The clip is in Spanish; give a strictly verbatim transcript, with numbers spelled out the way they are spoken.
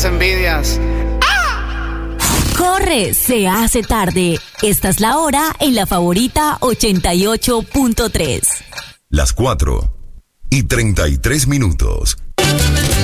envidias. Corre, se hace tarde. Esta es la hora en La Favorita ochenta y ocho punto tres. Las cuatro y treinta y tres minutos.